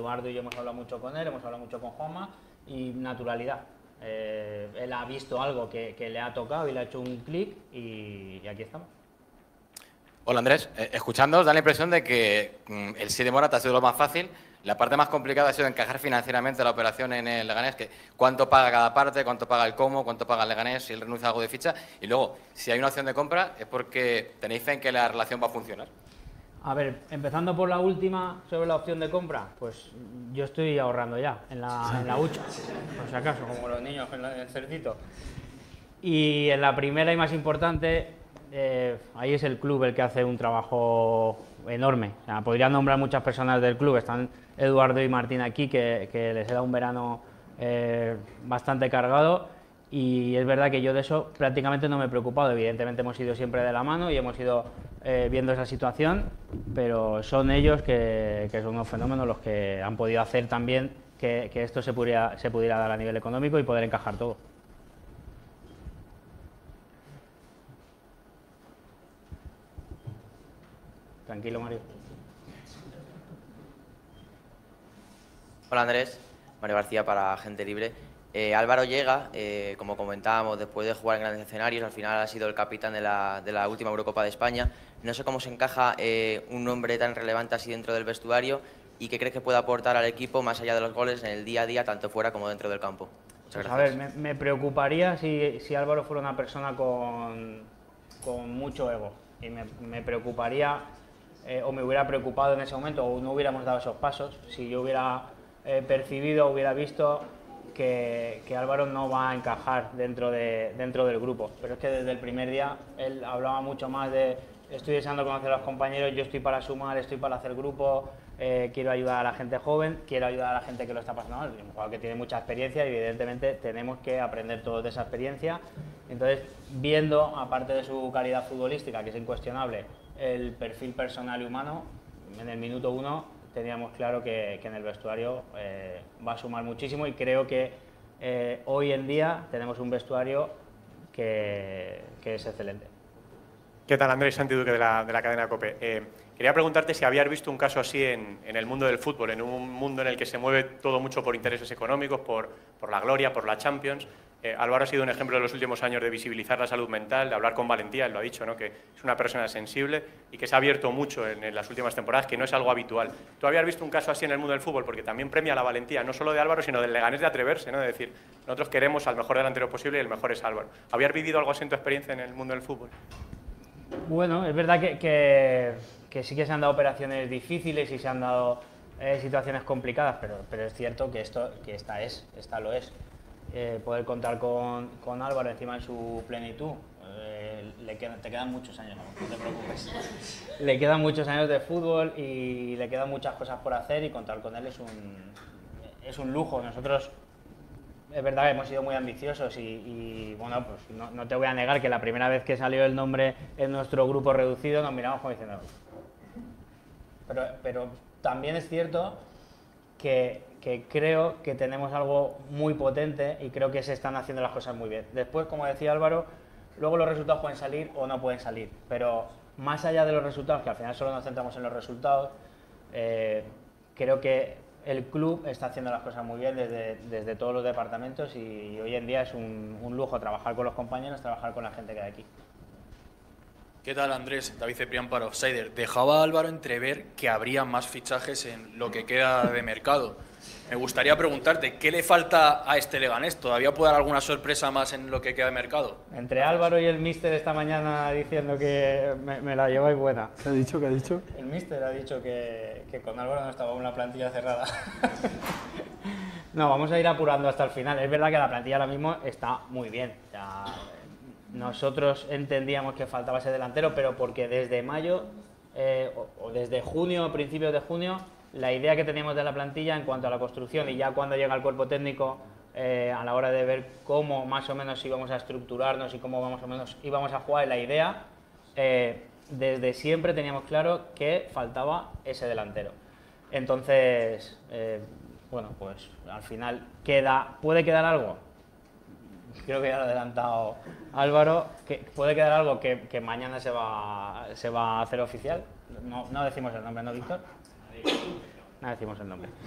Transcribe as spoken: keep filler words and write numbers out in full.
Eduardo y yo hemos hablado mucho con él, hemos hablado mucho con Juanma y naturalidad. Eh, él ha visto algo que, que le ha tocado y le ha hecho un clic y, y aquí estamos. Hola Andrés, eh, escuchándoos da la impresión de que mm, el sí de Morata ha sido lo más fácil. La parte más complicada ha sido encajar financieramente la operación en el Leganés, que cuánto paga cada parte, cuánto paga el Como, cuánto paga el Leganés, si él renuncia a algo de ficha. Y luego, si hay una opción de compra, es porque tenéis fe en que la relación va a funcionar. A ver, empezando por la última sobre la opción de compra, pues yo estoy ahorrando ya en la, en la hucha, por si acaso, como los niños en, la, en el cerdito. Y en la primera y más importante, eh, ahí es el club el que hace un trabajo enorme. O sea, podría nombrar muchas personas del club, están Eduardo y Martín aquí, que, que les he dado un verano eh, bastante cargado. Y es verdad que yo de eso prácticamente no me he preocupado. Evidentemente hemos ido siempre de la mano y hemos ido eh, viendo esa situación, pero son ellos que, que son unos fenómenos los que han podido hacer también que, que esto se pudiera, se pudiera dar a nivel económico y poder encajar todo. Tranquilo, Mario. Hola Andrés, Mario García para Gente Libre. Eh, Álvaro llega, eh, como comentábamos, después de jugar en grandes escenarios, al final ha sido el capitán de la, de la última Eurocopa de España. No sé cómo se encaja eh, un nombre tan relevante así dentro del vestuario y qué crees que puede aportar al equipo más allá de los goles en el día a día, tanto fuera como dentro del campo. Muchas gracias. A ver, me, me preocuparía si, si Álvaro fuera una persona con, con mucho ego y me, me preocuparía eh, o me hubiera preocupado en ese momento o no hubiéramos dado esos pasos si yo hubiera eh, percibido, hubiera visto que, que Álvaro no va a encajar dentro, de, dentro del grupo. Pero es que desde el primer día él hablaba mucho más de estoy deseando conocer a los compañeros, yo estoy para sumar, estoy para hacer grupo, eh, quiero ayudar a la gente joven, quiero ayudar a la gente que lo está pasando mal. Un jugador que tiene mucha experiencia y evidentemente tenemos que aprender todos de esa experiencia. Entonces, viendo, aparte de su calidad futbolística, que es incuestionable, el perfil personal y humano, en el minuto uno teníamos claro que, que en el vestuario eh, va a sumar muchísimo y creo que eh, hoy en día tenemos un vestuario que, que es excelente. ¿Qué tal, Andrés? Santi Duque de la, de la cadena COPE. Eh, quería preguntarte si habías visto un caso así en, en el mundo del fútbol, en un mundo en el que se mueve todo mucho por intereses económicos, por, por la gloria, por la Champions. Eh, Álvaro ha sido un ejemplo de los últimos años de visibilizar la salud mental, de hablar con valentía, él lo ha dicho, ¿no? Que es una persona sensible y que se ha abierto mucho en, en las últimas temporadas, que no es algo habitual. ¿Tú habías visto un caso así en el mundo del fútbol? Porque también premia la valentía, no solo de Álvaro, sino del Leganés de atreverse, ¿no? De decir, nosotros queremos al mejor delantero posible y el mejor es Álvaro. ¿Habías vivido algo así en tu experiencia en el mundo del fútbol? Bueno, es verdad que, que, que sí que se han dado operaciones difíciles y se han dado eh, situaciones complicadas, pero, pero es cierto que, esto, que esta es, esta lo es. Eh, poder contar con, con Álvaro encima en su plenitud, eh, le queda, te quedan muchos años, no, no te preocupes. Le quedan muchos años de fútbol y le quedan muchas cosas por hacer y contar con él es un, es un lujo. Nosotros, es verdad que hemos sido muy ambiciosos y, y bueno, pues no, no te voy a negar que la primera vez que salió el nombre en nuestro grupo reducido nos miramos como diciendo... Pero, pero también es cierto que, que creo que tenemos algo muy potente y creo que se están haciendo las cosas muy bien. Después, como decía Álvaro, luego los resultados pueden salir o no pueden salir, pero más allá de los resultados, que al final solo nos centramos en los resultados, eh, creo que el club está haciendo las cosas muy bien desde, desde todos los departamentos y hoy en día es un, un lujo trabajar con los compañeros, trabajar con la gente que hay aquí. ¿Qué tal, Andrés? David Ceprián para Offsider. Dejaba Álvaro entrever que habría más fichajes en lo que queda de mercado. Me gustaría preguntarte, ¿qué le falta a este Leganés? ¿Todavía puede dar alguna sorpresa más en lo que queda de mercado? Entre Álvaro y el míster esta mañana diciendo que me, me la lleváis buena. ¿Qué ha dicho? ¿Qué ha dicho? El míster ha dicho que, que con Álvaro no estaba una plantilla cerrada. No, vamos a ir apurando hasta el final. Es verdad que la plantilla ahora mismo está muy bien. Ya, nosotros entendíamos que faltaba ese delantero, pero porque desde mayo eh, o, o desde junio, principios de junio, la idea que teníamos de la plantilla en cuanto a la construcción y ya cuando llega el cuerpo técnico eh, a la hora de ver cómo más o menos íbamos a estructurarnos y cómo más o menos íbamos a jugar, la idea, eh, desde siempre teníamos claro que faltaba ese delantero. Entonces, eh, bueno, pues al final queda, ¿puede quedar algo? Creo que ya lo ha adelantado Álvaro, que puede quedar algo que, que mañana se va, se va a hacer oficial. No, no decimos el nombre, ¿no, Víctor? No decimos el nombre.